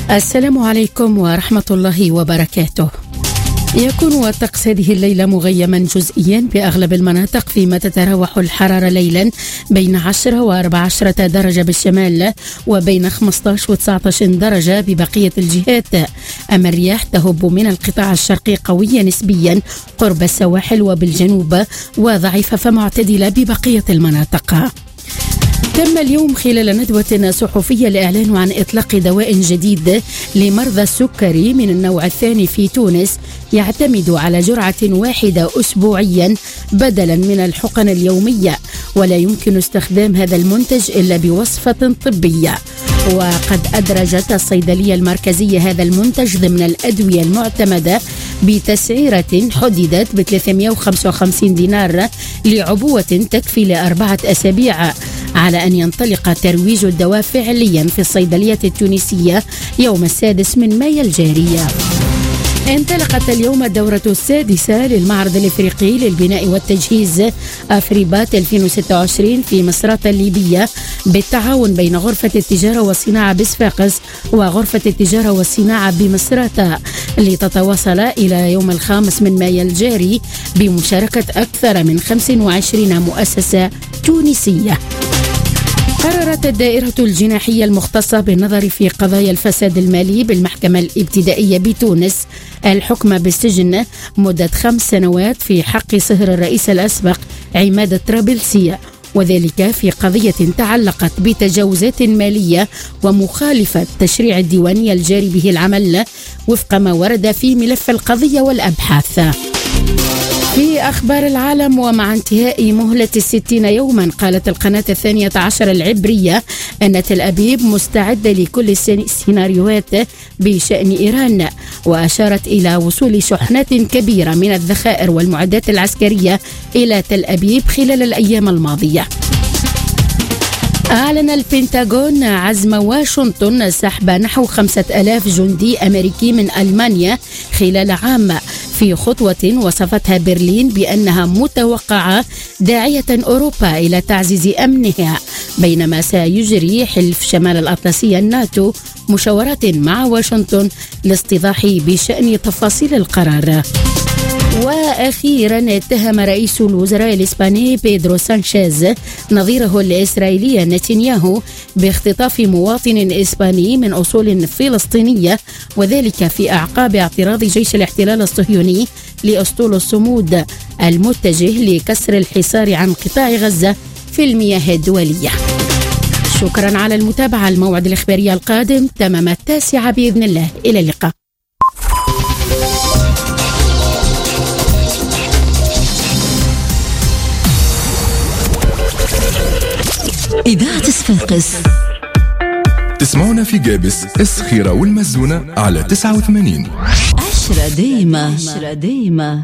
السلام عليكم ورحمة الله وبركاته. يكون الطقس هذه الليلة مغيما جزئيا بأغلب المناطق، فيما تتراوح الحرارة ليلا بين 10 و14 درجة بالشمال وبين 15 و19 درجة ببقية الجهات. أما الرياح تهب من القطاع الشرقي قوية نسبيا قرب السواحل وبالجنوب، وضعيفة فمعتدلة ببقية المناطق. تم اليوم خلال ندوة صحفية الإعلان عن إطلاق دواء جديد لمرضى السكري من النوع الثاني في تونس، يعتمد على جرعة واحدة أسبوعيا بدلا من الحقن اليومية، ولا يمكن استخدام هذا المنتج إلا بوصفة طبية. وقد أدرجت الصيدلية المركزية هذا المنتج ضمن الأدوية المعتمدة بتسعيرة حددت ب 355 دينار لعبوة تكفي ل4 أسابيع، على أن ينطلق ترويج الدواء فعليا في الصيدلية التونسية يوم 6 مايو الجاري. انطلقت اليوم الدورة السادسة للمعرض الإفريقي للبناء والتجهيز أفريبات 2026 في مصراتة الليبية بالتعاون بين غرفة التجارة والصناعة بصفاقس وغرفة التجارة والصناعة بمصراتة، لتتواصل إلى يوم 5 مايو الجاري بمشاركة أكثر من 25 مؤسسة تونسية. قررت الدائرة الجناحية المختصة بالنظر في قضايا الفساد المالي بالمحكمة الابتدائية بتونس الحكم بالسجن مدة 5 سنوات في حق صهر الرئيس الأسبق عماد الطرابلسي، وذلك في قضية تعلقت بتجاوزات مالية ومخالفة التشريع الديواني الجاري به العمل وفق ما ورد في ملف القضية والأبحاث. في أخبار العالم، ومع انتهاء مهلة 60 يوما، قالت القناة 12 العبرية أن تل أبيب مستعدة لكل السيناريوهات بشأن إيران، وأشارت إلى وصول شحنات كبيرة من الذخائر والمعدات العسكرية إلى تل أبيب خلال الأيام الماضية. أعلن البنتاغون عزم واشنطن سحب نحو 5000 جندي أمريكي من ألمانيا خلال عام، في خطوة وصفتها برلين بأنها متوقعة داعية أوروبا إلى تعزيز أمنها، بينما سيجري حلف شمال الأطلسي الناتو مشاورات مع واشنطن لاستيضاح بشأن تفاصيل القرار. وأخيرا اتهم رئيس الوزراء الإسباني بيدرو سانشيز نظيره الإسرائيلي نتنياهو باختطاف مواطن إسباني من أصول فلسطينية، وذلك في أعقاب اعتراض جيش الاحتلال الصهيوني لأسطول الصمود المتجه لكسر الحصار عن قطاع غزة في المياه الدولية. شكرا على المتابعة. الموعد الإخباري القادم تمام 9 بإذن الله. إلى اللقاء. إذاعة صفاقس تسمعونا في جابس، الصخيرة والمزونة على 89. 10 دايما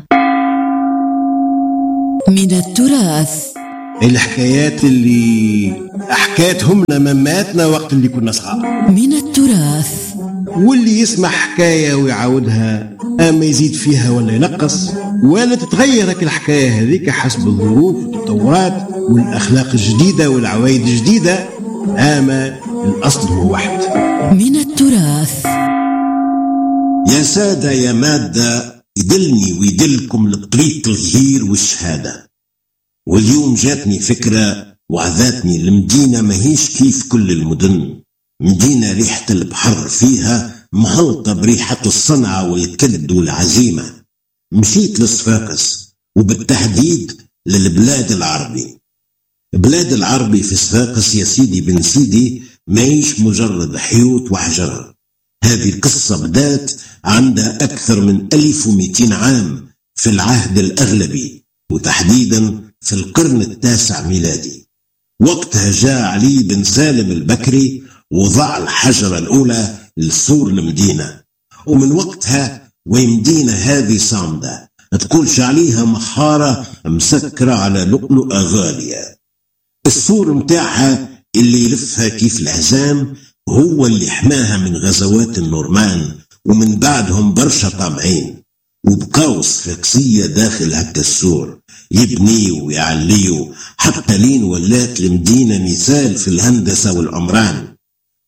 من التراث، الحكايات اللي حكاتهم لما ماتنا وقت اللي كنا صغار، من التراث، واللي يسمع حكاية ويعاودها أما يزيد فيها ولا ينقص ولا تتغير الحكاية هذيك حسب الظروف والتطورات والأخلاق الجديدة والعوايد الجديدة، أما الأصل هو واحد. من التراث. يا سادة يا مادة، يدلني ويدلكم لطريق الغير والشهادة. واليوم جاتني فكرة وعذاتني، المدينة ماهيش كيف كل المدن، مدينة ريحة البحر فيها مهلطة بريحة الصنعة والكد والعزيمة. مشيت لصفاقس وبالتحديد للبلاد العربي. بلاد العربي في صفاقس يا سيدي بن سيدي ماهيش مجرد حيوت وحجر، هذه القصة بدات عندها أكثر من 1200 عام في العهد الأغلبي، وتحديدا في القرن التاسع ميلادي. وقتها جاء علي بن سالم البكري وضع الحجرة الأولى لسور المدينة، ومن وقتها ومدينة هذه صامدة، تقولش عليها محارة مسكرة على لؤلؤة غالية. السور متاعها اللي يلفها كيف الحزام هو اللي حماها من غزوات النورمان ومن بعدهم برشا طامعين، وبقاو صفاقسية داخل هكا السور يبنيوا ويعليوا حتى لين ولات المدينة مثال في الهندسة والعمران.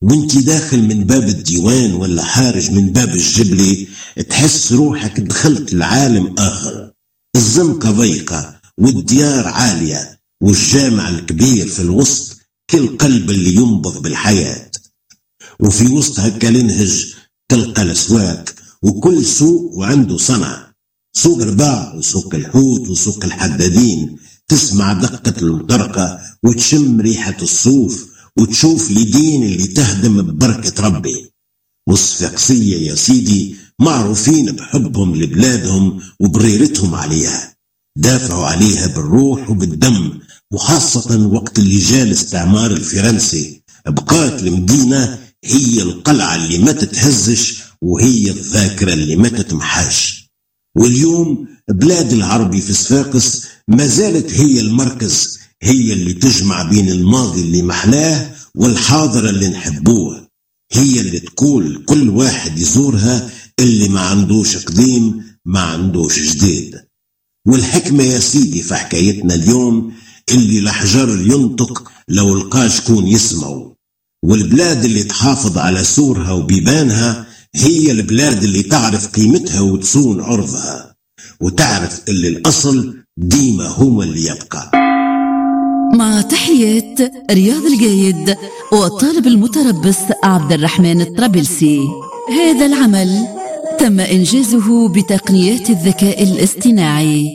وانت داخل من باب الديوان ولا خارج من باب الجبلة تحس روحك دخلت لعالم آخر. الزنقة ضيقة والديار عالية والجامع الكبير في الوسط كالقلب اللي ينبض بالحياة. وفي وسط هالكالنهج تلقى الأسواق، وكل سوق وعنده صنع، سوق الرباع وسوق الحوت وسوق الحدادين. تسمع دقة المطرقة وتشم ريحة الصوف وتشوف اليدين اللي تهدم ببركة ربي. والصفاقسية يا سيدي معروفين بحبهم لبلادهم وبريرتهم عليها، دافعوا عليها بالروح وبالدم، وخاصة وقت اللي جاء الاستعمار الفرنسي بقات المدينة هي القلعة اللي ما تتهزش وهي الذاكرة اللي ما تتمحاش. واليوم بلاد العربي في صفاقس ما زالت هي المركز، هي اللي تجمع بين الماضي اللي محلاه والحاضر اللي نحبوه، هي اللي تقول كل واحد يزورها اللي ما عندوش قديم ما عندوش جديد. والحكمة يا سيدي في حكايتنا اليوم اللي الحجر ينطق لو لقى شكون يسمعوا. والبلاد اللي تحافظ على سورها وبيبانها هي البلاد اللي تعرف قيمتها وتصون عرضها، وتعرف اللي الأصل ديما هو اللي يبقى. مع تحيات رياض الجايد والطالب المتربص عبد الرحمن الطرابلسي. هذا العمل تم إنجازه بتقنيات الذكاء الاصطناعي.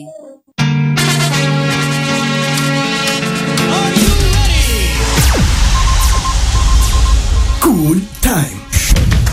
كول تايم.